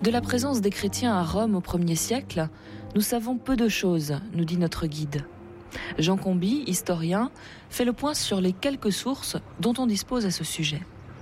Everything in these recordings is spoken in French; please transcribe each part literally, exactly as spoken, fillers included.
De la présence des chrétiens à Rome au premier siècle, nous savons peu de choses, nous dit notre guide. Jean Comby, historien, fait le point sur les quelques sources dont on dispose à ce sujet.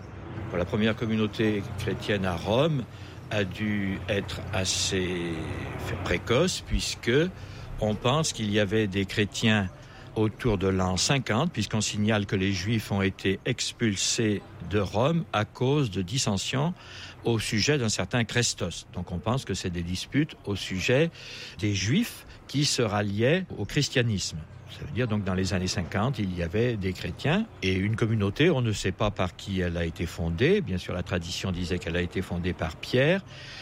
La première communauté chrétienne à Rome a dû être assez précoce, puisque on pense qu'il y avait des chrétiens autour de l'an cinquante, puisqu'on signale que les Juifs ont été expulsés de Rome à cause de dissensions au sujet d'un certain Chrestos. Donc on pense que c'est des disputes au sujet des Juifs qui se ralliaient au christianisme. Ça veut dire donc dans les années cinquante, il y avait des chrétiens et une communauté, on ne sait pas par qui elle a été fondée. Bien sûr, la tradition disait qu'elle a été fondée par Pierre,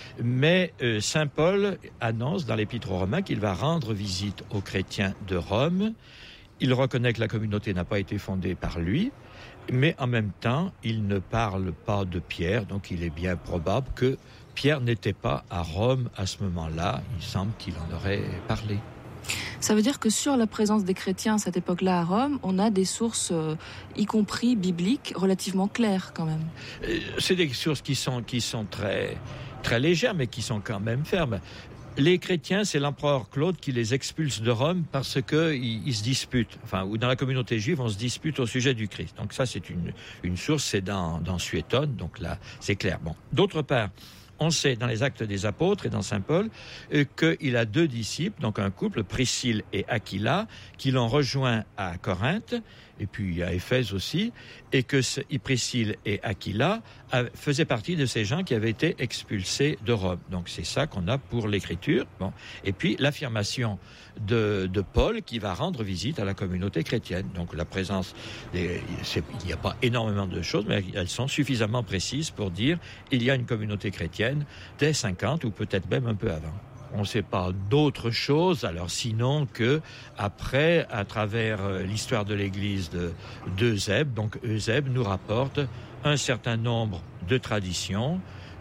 mais euh, saint Paul annonce dans l'Épître aux Romains qu'il va rendre visite aux chrétiens de Rome. Il reconnaît que la communauté n'a pas été fondée par lui, mais en même temps, il ne parle pas de Pierre, donc il est bien probable que Pierre n'était pas à Rome à ce moment-là. Il semble qu'il en aurait parlé. Ça veut dire que sur la présence des chrétiens à cette époque-là à Rome, on a des sources, euh, y compris bibliques, relativement claires quand même. Euh, c'est des sources qui sont, qui sont très, très légères, mais qui sont quand même fermes. Les chrétiens, c'est l'empereur Claude qui les expulse de Rome parce que ils, ils se disputent. Enfin, ou dans la communauté juive, on se dispute au sujet du Christ. Donc ça, c'est une, une source, c'est dans, dans Suétone. Donc là, c'est clair. Bon. D'autre part, on sait dans les Actes des Apôtres et dans saint Paul euh, qu'il a deux disciples, donc un couple, Priscille et Aquila, qui l'ont rejoint à Corinthe, et puis à Éphèse aussi, et que ce, Priscille et Aquila a, faisaient partie de ces gens qui avaient été expulsés de Rome. Donc c'est ça qu'on a pour l'écriture. Bon. Et puis l'affirmation de, de Paul qui va rendre visite à la communauté chrétienne. Donc la présence, des, c'est, il n'y a pas énormément de choses, mais elles sont suffisamment précises pour dire il y a une communauté chrétienne dès cinquante ou peut-être même un peu avant. On ne sait pas d'autre chose, alors sinon que après, à travers l'histoire de l'Église de d'Eusèbe, donc Eusèbe nous rapporte un certain nombre de traditions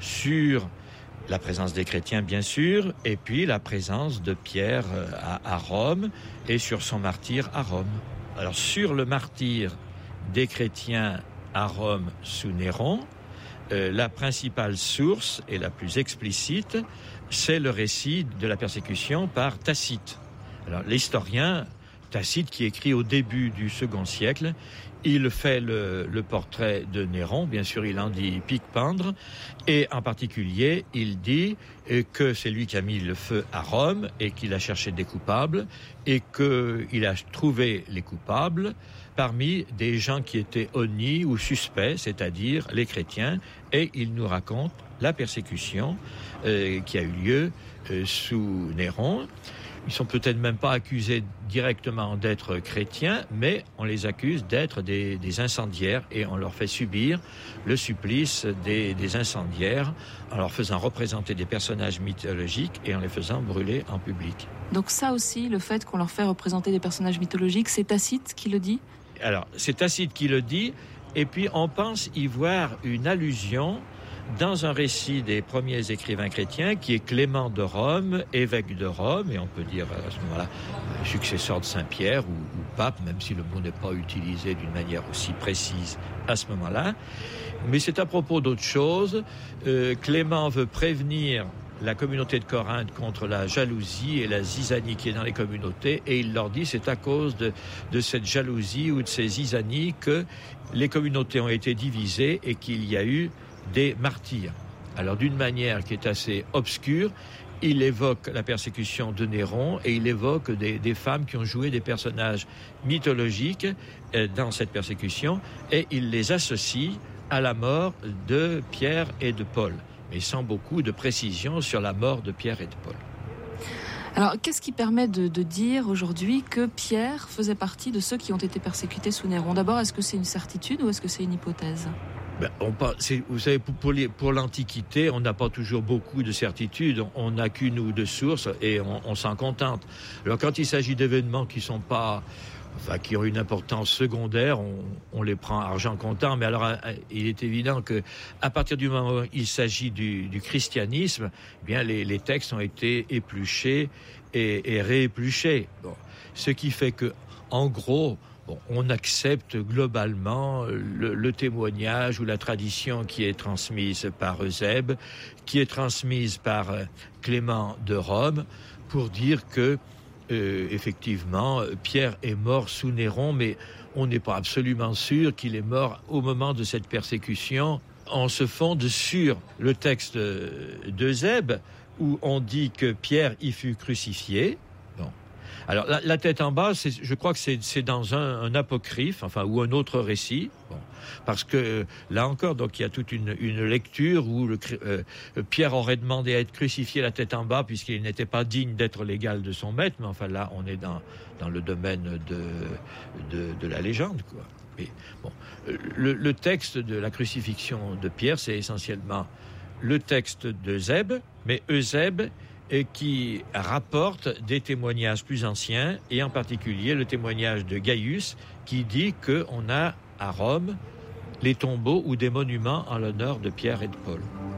sur la présence des chrétiens, bien sûr, et puis la présence de Pierre à, à Rome et sur son martyre à Rome. Alors sur le martyre des chrétiens à Rome sous Néron, euh, la principale source et la plus explicite, c'est le récit de la persécution par Tacite. Alors, l'historien Tacite, qui écrit au début du second siècle, il fait le, le portrait de Néron, bien sûr il en dit pique-pendre, et en particulier il dit que c'est lui qui a mis le feu à Rome et qu'il a cherché des coupables et qu'il a trouvé les coupables parmi des gens qui étaient honnis ou suspects, c'est-à-dire les chrétiens, et il nous raconte la persécution euh, qui a eu lieu euh, sous Néron. Ils sont peut-être même pas accusés directement d'être chrétiens, mais on les accuse d'être des, des incendiaires et on leur fait subir le supplice des, des incendiaires en leur faisant représenter des personnages mythologiques et en les faisant brûler en public. Donc ça aussi, le fait qu'on leur fait représenter des personnages mythologiques, c'est Tacite qui le dit ? Alors, c'est Tacite qui le dit, et puis on pense y voir une allusion dans un récit des premiers écrivains chrétiens qui est Clément de Rome, évêque de Rome, et on peut dire à ce moment-là successeur de Saint-Pierre ou, ou pape, même si le mot n'est pas utilisé d'une manière aussi précise à ce moment-là. Mais c'est à propos d'autre chose. Euh, Clément veut prévenir la communauté de Corinthe contre la jalousie et la zizanie qui est dans les communautés, et il leur dit c'est à cause de, de cette jalousie ou de ces zizanies que les communautés ont été divisées et qu'il y a eu des martyrs. Alors d'une manière qui est assez obscure, il évoque la persécution de Néron et il évoque des, des femmes qui ont joué des personnages mythologiques dans cette persécution et il les associe à la mort de Pierre et de Paul, mais sans beaucoup de précision sur la mort de Pierre et de Paul. Alors, qu'est-ce qui permet de, de dire aujourd'hui que Pierre faisait partie de ceux qui ont été persécutés sous Néron ? D'abord, est-ce que c'est une certitude ou est-ce que c'est une hypothèse ? Ben, on parle, c'est, vous savez, pour, pour, les, pour l'Antiquité, on n'a pas toujours beaucoup de certitudes. On n'a qu'une ou deux sources et on, on s'en contente. Alors, quand il s'agit d'événements qui sont pas, enfin, qui ont une importance secondaire, on, on les prend argent comptant. Mais alors, il est évident que, à partir du moment où il s'agit du, du christianisme, eh bien, les, les textes ont été épluchés et, et réépluchés. Bon. Ce qui fait que, en gros, bon, on accepte globalement le, le témoignage ou la tradition qui est transmise par Eusèbe, qui est transmise par Clément de Rome, pour dire que, euh, effectivement, Pierre est mort sous Néron, mais on n'est pas absolument sûr qu'il est mort au moment de cette persécution. On se fonde sur le texte d'Eusèbe, où on dit que Pierre y fut crucifié. Bon. Alors, la, la tête en bas, c'est, je crois que c'est, c'est dans un, un apocryphe, enfin, ou un autre récit. Bon. Parce que, là encore, donc, il y a toute une, une lecture où le, euh, Pierre aurait demandé à être crucifié la tête en bas, puisqu'il n'était pas digne d'être l'égal de son maître. Mais enfin, là, on est dans, dans le domaine de, de, de la légende, quoi. Mais, bon, le, le texte de la crucifixion de Pierre, c'est essentiellement le texte d'Eusèbe, mais Eusèbe qui rapporte des témoignages plus anciens, et en particulier le témoignage de Gaius, qui dit qu'on a à Rome les tombeaux ou des monuments en l'honneur de Pierre et de Paul.